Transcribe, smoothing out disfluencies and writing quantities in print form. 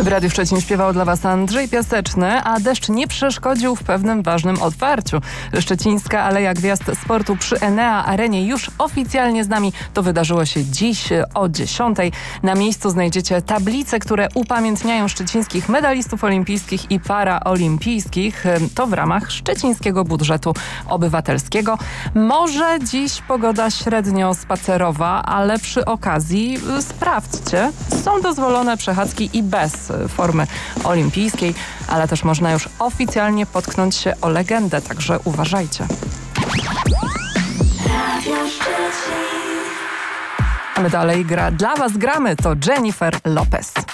W Radiu Szczecin śpiewał dla Was Andrzej Piaseczny, a deszcz nie przeszkodził w pewnym ważnym otwarciu. Szczecińska Aleja Gwiazd Sportu przy Enea Arenie już oficjalnie z nami. To wydarzyło się dziś o 10:00. Na miejscu znajdziecie tablice, które upamiętniają szczecińskich medalistów olimpijskich i paraolimpijskich. To w ramach szczecińskiego budżetu obywatelskiego. Może dziś pogoda średnio spacerowa, ale przy okazji sprawdźcie, są dozwolone przechadzki i bez formy olimpijskiej, ale też można już oficjalnie potknąć się o legendę, także uważajcie. A my dalej dla Was gramy, to Jennifer Lopez.